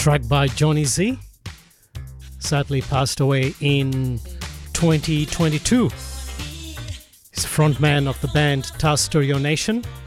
track by Johnny Z, sadly passed away in 2022. He's frontman of the band Tar Stereo Nation.